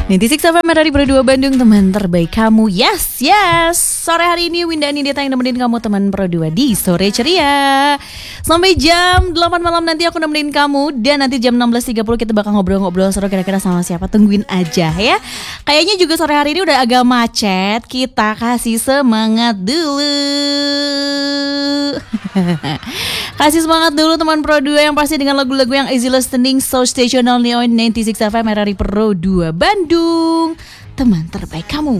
96 FM dari Pro 2 Bandung, teman terbaik kamu. Yes. Sore hari ini Winda Anindita yang nemenin kamu teman Pro 2 di Sore Ceria. Sampai jam 8 malam nanti aku nemenin kamu. Dan nanti jam 16.30 kita bakal ngobrol-ngobrol seru kira-kira sama siapa. Tungguin aja ya. Kayaknya juga sore hari ini udah agak macet. Kita kasih semangat dulu. Kasih semangat dulu teman Pro 2 yang pasti dengan lagu-lagu yang easy listening. So station only on 96 FM dari Pro 2 Bandung, teman terbaik kamu.